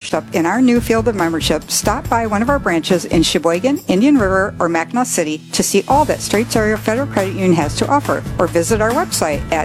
Up in our new field of membership, stop by one of our branches in Sheboygan, Indian River, or Mackinac City to see all that Straits Area Federal Credit Union has to offer, or visit our website at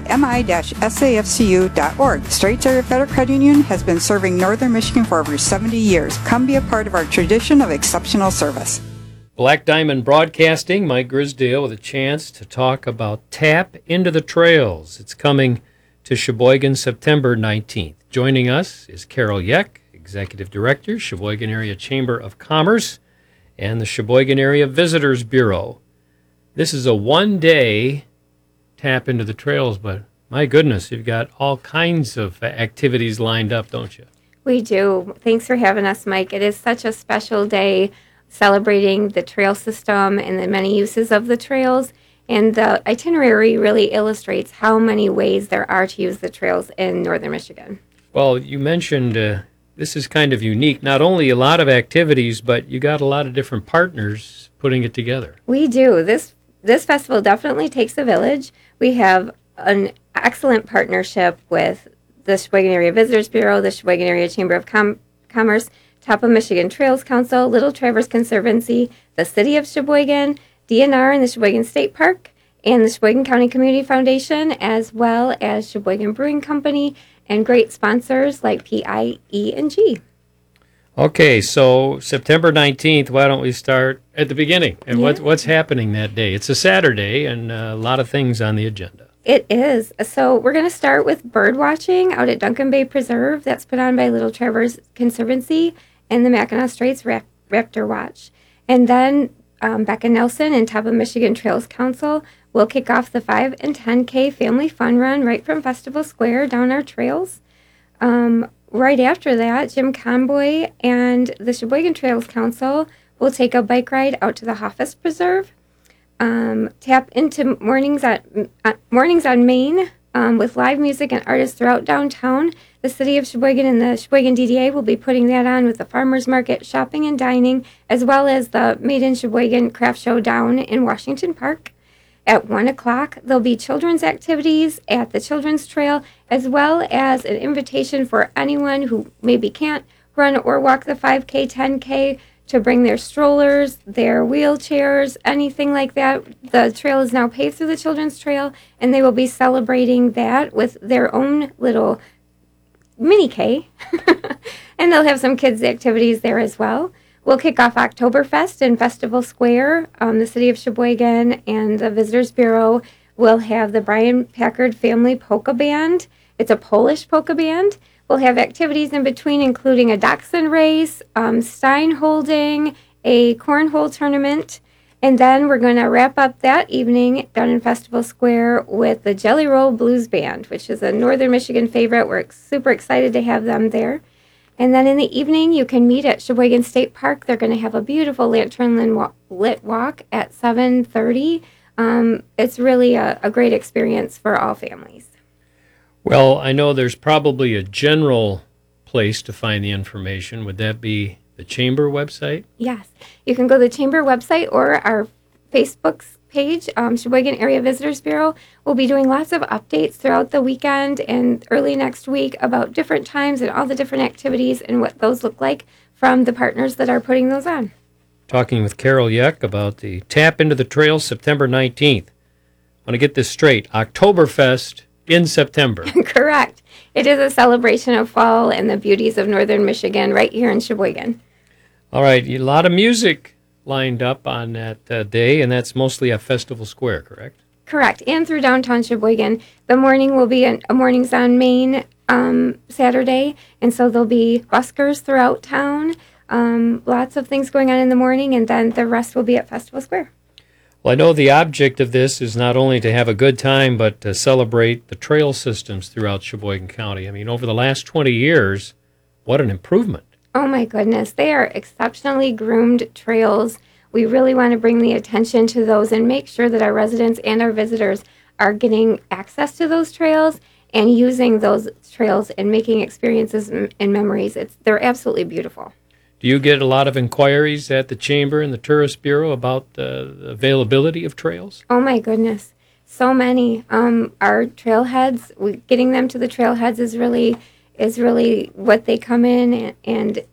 mi-safcu.org. Straits Area Federal Credit Union has been serving Northern Michigan for over 70 years. Come be a part of our tradition of exceptional service. Black Diamond Broadcasting, Mike Grisdale with a chance to talk about Tap Into the Trails. It's coming to Sheboygan September 19th. Joining us is Carol Yeck, Executive Director, Sheboygan Area Chamber of Commerce, and the Sheboygan Area Visitors Bureau. This is a one-day Tap Into the Trails, but my goodness, you've got all kinds of activities lined up, don't you? We do. Thanks for having us, Mike. It is such a special day celebrating the trail system and the many uses of the trails. And the itinerary really illustrates how many ways there are to use the trails in Northern Michigan. Well, you mentioned this is kind of unique. Not only a lot of activities, but you got a lot of different partners putting it together. We do. This festival definitely takes a village. We have an excellent partnership with the Sheboygan Area Visitors Bureau, the Sheboygan Area Chamber of Commerce, Top of Michigan Trails Council, Little Traverse Conservancy, the City of Sheboygan, DNR and the Sheboygan State Park, and the Sheboygan County Community Foundation, as well as Sheboygan Brewing Company, and great sponsors like PIE&G. Okay, so September 19th, why don't we start at the beginning? And what's happening that day? It's a Saturday, and a lot of things on the agenda. It is. So we're going to start with bird watching out at Duncan Bay Preserve. That's put on by Little Traverse Conservancy and the Mackinac Straits Raptor Watch. And then Becca Nelson and Top of Michigan Trails Council will kick off the 5 and 10K family fun run right from Festival Square down our trails. Right after that, Jim Conboy and the Sheboygan Trails Council will take a bike ride out to the Hoffus Preserve. Tap into Mornings on Main with live music and artists throughout downtown. The City of Sheboygan and the Sheboygan DDA will be putting that on with the farmers market, shopping and dining, as well as the Made in Sheboygan craft show down in Washington Park. At 1 o'clock, there'll be children's activities at the Children's Trail, as well as an invitation for anyone who maybe can't run or walk the 5K, 10K to bring their strollers, their wheelchairs, anything like that. The trail is now paved through the Children's Trail, and they will be celebrating that with their own little mini K. And they'll have some kids' activities there as well. We'll kick off Oktoberfest in Festival Square. The City of Sheboygan and the Visitors Bureau will have the Brian Packard Family Polka Band. It's a Polish polka band. We'll have activities in between, including a dachshund race, stein holding, a cornhole tournament, and then we're going to wrap up that evening down in Festival Square with the Jelly Roll Blues Band, which is a Northern Michigan favorite. We're super excited to have them there. And then in the evening, you can meet at Sheboygan State Park. They're going to have a beautiful lantern-lit walk at 7:30. It's really a great experience for all families. Well, I know there's probably a general place to find the information. Would that be the Chamber website? Yes. You can go to the Chamber website or our Facebook page, Sheboygan Area Visitors Bureau. We'll be doing lots of updates throughout the weekend and early next week about different times and all the different activities and what those look like from the partners that are putting those on. Talking with Carol Yeck about the Tap Into the Trails September 19th. I want to get this straight. Oktoberfest in September. Correct. It is a celebration of fall and the beauties of Northern Michigan right here in Sheboygan. All right. A lot of music lined up on that day, and that's mostly at Festival Square, correct? Correct. And through downtown Sheboygan. The morning will be a Mornings on Main Saturday, and so there'll be buskers throughout town. Lots of things going on in the morning, and then the rest will be at Festival Square. Well, I know the object of this is not only to have a good time, but to celebrate the trail systems throughout Sheboygan County. I mean, over the last 20 years, what an improvement. Oh, my goodness. They are exceptionally groomed trails. We really want to bring the attention to those and make sure that our residents and our visitors are getting access to those trails and using those trails and making experiences and memories. They're absolutely beautiful. Do you get a lot of inquiries at the Chamber and the Tourist Bureau about the availability of trails? Oh, my goodness. So many. Our trailheads, getting them to the trailheads is really what they come in and